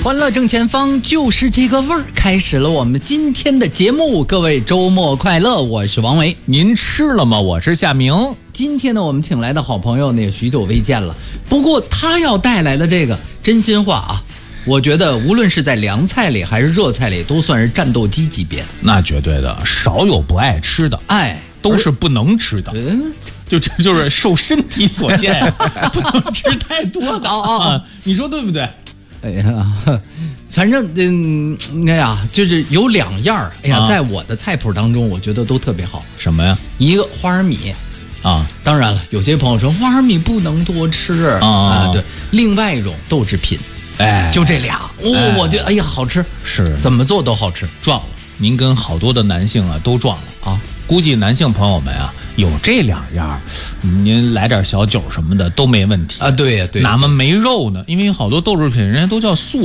欢乐正前方，就是这个味儿。开始了我们今天的节目，各位周末快乐！我是王维， 您吃了吗？我是夏明。 今天呢，我们请来的好朋友呢，也许久未见了。不过他要带来的这个真心话啊，我觉得无论是在凉菜里还是热菜里，都算是战斗机级别。 那绝对的，少有不爱吃的， 哎， 都是不能吃的。就是受身体所限呀，不能吃太多的啊。你说对不对？ 哎呀，反正哎呀，就是有两样，哎呀，在我的菜谱当中，我觉得都特别好。 什么呀？ 一个花生米啊， 当然了，有些朋友说花生米不能多吃啊，对。另外一种豆制品， 哎， 就这俩，我觉得哎呀好吃， 是怎么做都好吃。 撞了，您跟好多的男性啊都撞了啊。估计男性朋友们啊有这两样，您来点小酒什么的都没问题啊。对呀，对， 哪么没肉呢？因为好多豆制品人家都叫素